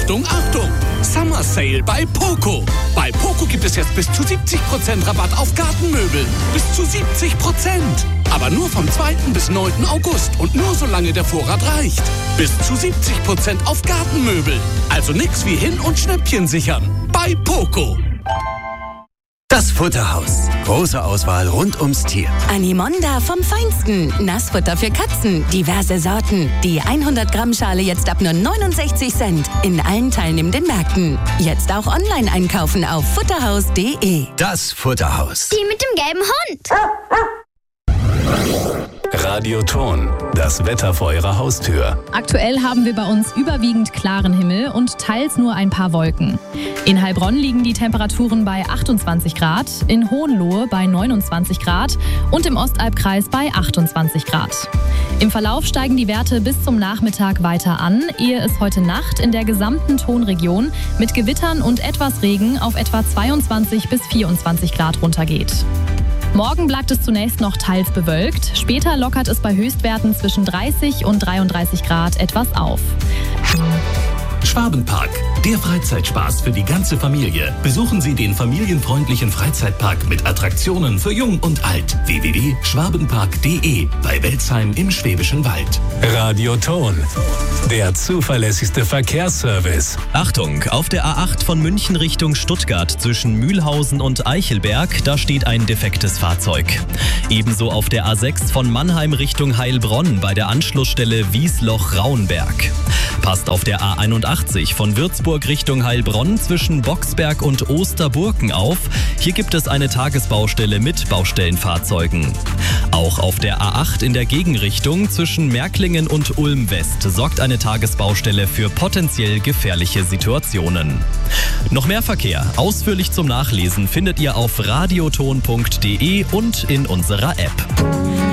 Achtung, Achtung! Summer Sale bei Poco. Bei Poco gibt es jetzt bis zu 70% Rabatt auf Gartenmöbel. Bis zu 70%. Aber nur vom 2. bis 9. August und nur solange der Vorrat reicht. Bis zu 70% auf Gartenmöbel. Also nix wie hin und Schnäppchen sichern. Bei Poco. Das Futterhaus. Große Auswahl rund ums Tier. Animonda vom Feinsten. Nassfutter für Katzen. Diverse Sorten. Die 100 Gramm Schale jetzt ab nur 69 Cent. In allen teilnehmenden Märkten. Jetzt auch online einkaufen auf futterhaus.de. Das Futterhaus. Die mit dem gelben Hund. Radioton, das Wetter vor Ihrer Haustür. Aktuell haben wir bei uns überwiegend klaren Himmel und teils nur ein paar Wolken. In Heilbronn liegen die Temperaturen bei 28 Grad, in Hohenlohe bei 29 Grad und im Ostalbkreis bei 28 Grad. Im Verlauf steigen die Werte bis zum Nachmittag weiter an, ehe es heute Nacht in der gesamten Tonregion mit Gewittern und etwas Regen auf etwa 22 bis 24 Grad runtergeht. Morgen bleibt es zunächst noch teils bewölkt. Später lockert es bei Höchstwerten zwischen 30 und 33 Grad etwas auf. Schwabenpark, der Freizeitspaß für die ganze Familie. Besuchen Sie den familienfreundlichen Freizeitpark mit Attraktionen für Jung und Alt. www.schwabenpark.de bei Welzheim im Schwäbischen Wald. Radioton, der zuverlässigste Verkehrsservice. Achtung, auf der A8 von München Richtung Stuttgart zwischen Mühlhausen und Eichelberg, da steht ein defektes Fahrzeug. Ebenso auf der A6 von Mannheim Richtung Heilbronn bei der Anschlussstelle Wiesloch-Rauenberg. Passt auf der A81 von Würzburg Richtung Heilbronn zwischen Boxberg und Osterburken auf. Hier gibt es eine Tagesbaustelle mit Baustellenfahrzeugen. Auch auf der A8 in der Gegenrichtung zwischen Märklingen und Ulm West sorgt eine Tagesbaustelle für potenziell gefährliche Situationen. Noch mehr Verkehr, ausführlich zum Nachlesen, findet ihr auf radioton.de und in unserer App.